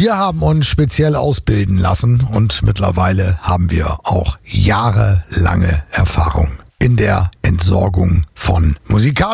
Wir haben uns speziell ausbilden lassen und mittlerweile haben wir auch jahrelange Erfahrung in der Entsorgung von musikalischen